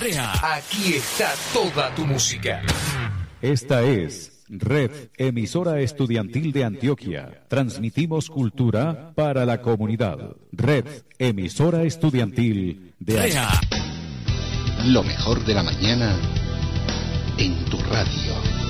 REA. Aquí está toda tu música. Esta es Red Emisora Estudiantil de Antioquia. Transmitimos cultura para la comunidad. Red Emisora Estudiantil de Antioquia. Lo mejor de la mañana en tu radio.